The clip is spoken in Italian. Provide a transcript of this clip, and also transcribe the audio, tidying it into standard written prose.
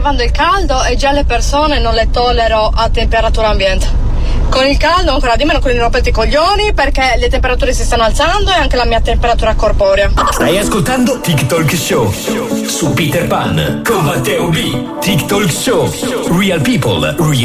arrivando il caldo e già le persone non le tollero a temperatura ambiente. Con il caldo ancora di meno, quindi non rompete i coglioni perché le temperature si stanno alzando e anche la mia temperatura corporea. Stai ascoltando TikTok Show su Peter Pan con Matteo B. TikTok Show. Real people, real